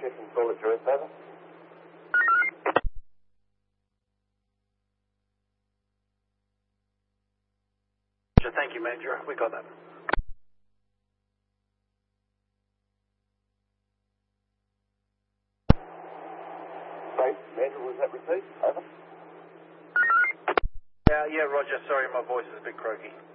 shift and call it your over. Thank you, Major. We got that. Right, Major, was that received? Over. Yeah, Roger. Sorry, my voice is a bit croaky.